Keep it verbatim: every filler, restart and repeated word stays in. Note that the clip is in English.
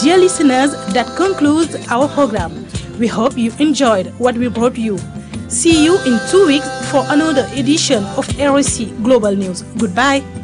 dear listeners, that concludes our program. We hope you enjoyed what we brought you. See you in two weeks for another edition of R S C Global News. Goodbye.